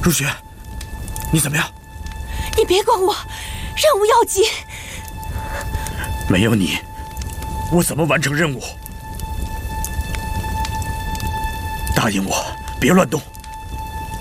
如雪，你怎么样？ 你别管我，任务要紧。 没有你，我怎么完成任务？答应我，别乱动。